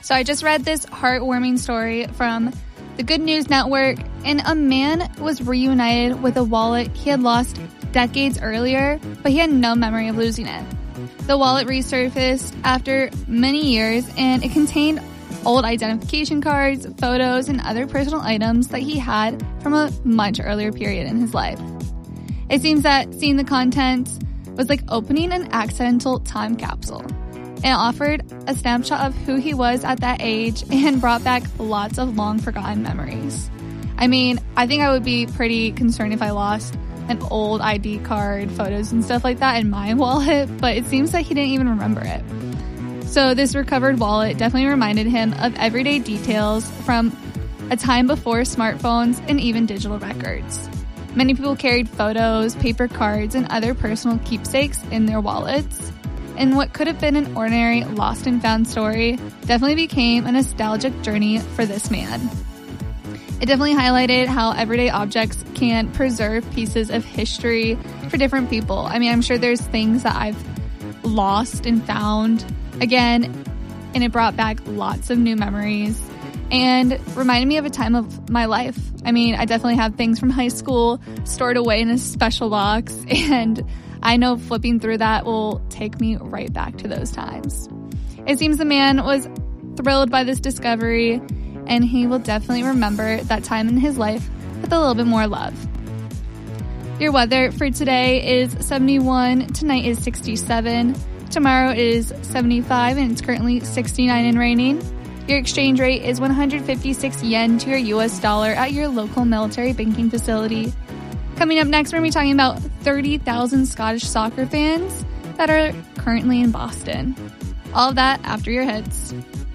So I just read this heartwarming story from the Good News Network, and a man was reunited with a wallet he had lost decades earlier, but he had no memory of losing it. The wallet resurfaced after many years, and it contained old identification cards, photos, and other personal items that he had from a much earlier period in his life. It seems that seeing the contents was like opening an accidental time capsule. It offered a snapshot of who he was at that age and brought back lots of long forgotten memories. I mean, I think I would be pretty concerned if I lost an old ID card, photos, and stuff like that in my wallet, but it seems that he didn't even remember it. So this recovered wallet definitely reminded him of everyday details from a time before smartphones and even digital records. Many people carried photos, paper cards, and other personal keepsakes in their wallets. And what could have been an ordinary lost and found story definitely became a nostalgic journey for this man. It definitely highlighted how everyday objects can preserve pieces of history for different people. I mean, I'm sure there's things that I've lost and found again, and it brought back lots of new memories and reminded me of a time of my life. I mean, I definitely have things from high school stored away in a special box, and I know flipping through that will take me right back to those times. It seems the man was thrilled by this discovery, and he will definitely remember that time in his life with a little bit more love. Your weather for today is 71, tonight is 67, tomorrow is 75, and it's currently 69 and raining. Your exchange rate is 156 yen to your US dollar at your local military banking facility. Coming up next, we're going to be talking about 30,000 Scottish soccer fans that are currently in Boston. All of that after your hits.